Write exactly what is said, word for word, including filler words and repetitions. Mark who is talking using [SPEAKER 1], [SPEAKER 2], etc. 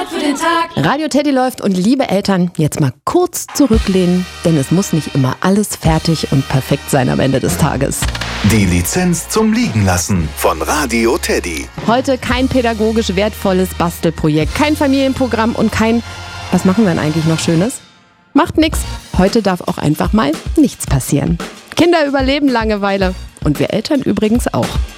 [SPEAKER 1] Wort für den Tag.
[SPEAKER 2] Radio Teddy läuft und liebe Eltern, jetzt mal kurz zurücklehnen, denn es muss nicht immer alles fertig und perfekt sein am Ende des Tages.
[SPEAKER 3] Die Lizenz zum Liegenlassen von Radio Teddy.
[SPEAKER 2] Heute kein pädagogisch wertvolles Bastelprojekt, kein Familienprogramm und kein, was machen wir denn eigentlich noch Schönes? Macht nix. Heute darf auch einfach mal nichts passieren. Kinder überleben Langeweile und wir Eltern übrigens auch.